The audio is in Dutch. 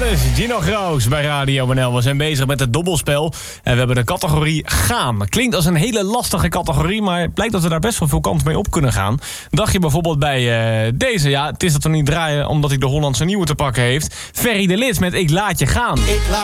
Dus Gino Graus bij Radio NL. We zijn bezig met het dobbelspel. En we hebben de categorie gaan. Klinkt als een hele lastige categorie, maar het blijkt dat we daar best wel veel kans mee op kunnen gaan. Dacht je bijvoorbeeld bij deze? Ja, het is dat we niet draaien omdat hij de Hollandse nieuwe te pakken heeft. Ferry de Lits met Ik Laat Je Gaan. Ik laat